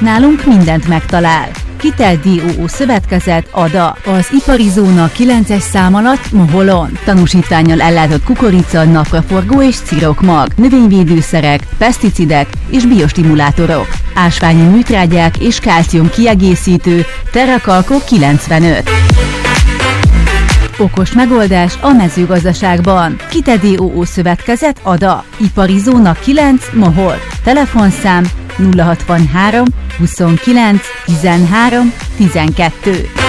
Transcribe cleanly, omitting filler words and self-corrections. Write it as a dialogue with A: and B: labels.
A: Nálunk mindent megtalál. Kitelt DOO szövetkezet ADA. Az ipari zóna 9-es szám alatt Moholon. Tanúsítvánnyal ellátott kukorica, napraforgó és cirokmag, növényvédőszerek, peszticidek és biostimulátorok. Ásványi műtrágyák és kálcium kiegészítő, Terrakalko 95. Okos megoldás a mezőgazdaságban. Kite DOO szövetkezet ADA. Ipari zóna 9 Mohol. Telefonszám 063 29 13 12.